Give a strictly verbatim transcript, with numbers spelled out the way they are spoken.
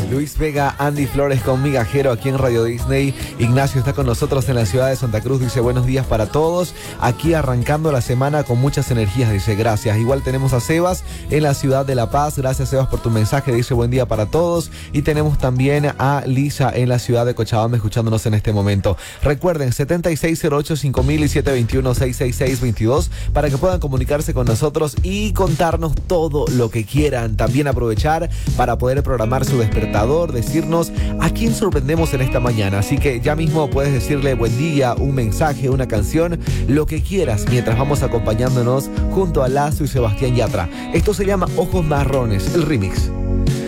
Luis Vega, Andy Flores con Migajero aquí en Radio Disney. Ignacio está con nosotros en la ciudad de Santa Cruz, dice buenos días para todos. Aquí arrancando la semana con muchas energías, dice gracias. Igual tenemos a Sebas en la ciudad de La Paz. Gracias, Sebas, por tu mensaje, dice buen día para todos. Y tenemos también a Lisa en la ciudad de Cochabamba escuchándonos en este momento. Recuerden, setenta y seis cero ocho cinco mil y siete veintiuno seis seis seis veintidós para que puedan comunicarse con nosotros y contarnos todo lo que quieran. También aprovechar para poder programar su despertador, decirnos a quién sorprendemos en esta mañana. Así que ya mismo puedes decirle buen día, un mensaje, una canción, lo que quieras, mientras vamos acompañándonos junto a Lazo y Sebastián Yatra. Esto se llama Ojos Marrones, el remix.